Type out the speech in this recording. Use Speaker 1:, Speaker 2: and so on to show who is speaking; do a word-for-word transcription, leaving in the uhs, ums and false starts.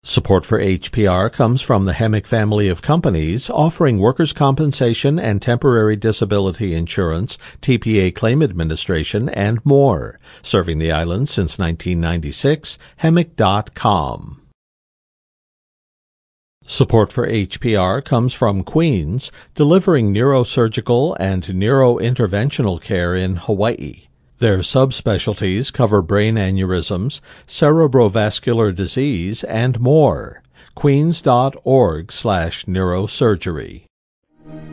Speaker 1: Support for H P R comes from the Hemic family of companies offering workers' compensation and temporary disability insurance, T P A claim administration, and more. Serving the island since nineteen ninety-six, hemic dot com. Support for H P R comes from Queens, delivering neurosurgical and neurointerventional care in Hawaii. Their subspecialties cover brain aneurysms, cerebrovascular disease, and more. queens dot org slash neurosurgery.